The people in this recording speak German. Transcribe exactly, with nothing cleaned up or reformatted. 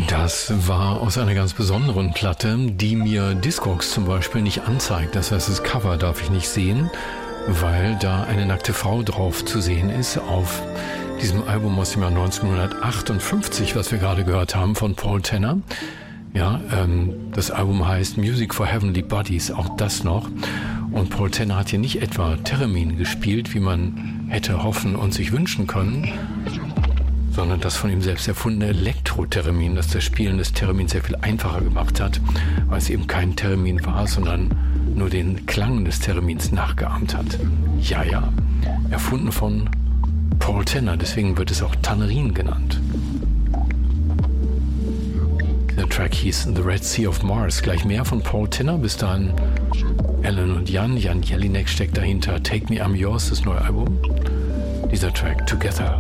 Das war aus einer ganz besonderen Platte, die mir Discogs zum Beispiel nicht anzeigt. Das heißt, das Cover darf ich nicht sehen, weil da eine nackte Frau drauf zu sehen ist auf diesem Album aus dem Jahr neunzehnhundertachtundfünfzig, was wir gerade gehört haben von Paul Tenner. Ja, ähm, das Album heißt Music for Heavenly Bodies, auch das noch. Und Paul Tenner hat hier nicht etwa Theremin gespielt, wie man hätte hoffen und sich wünschen können, sondern das von ihm selbst erfundene Elektro-Theremin, das das Spielen des Theremins sehr viel einfacher gemacht hat, weil es eben kein Theremin war, sondern nur den Klang des Theremins nachgeahmt hat. Ja, ja, erfunden von Paul Tenner, deswegen wird es auch Tannerin genannt. Der Track hieß The Red Sea of Mars. Gleich mehr von Paul Tenner. Bis dahin Alan und Jan. Jan Jelinek steckt dahinter. Take Me, I'm Yours, das neue Album. Dieser Track Together.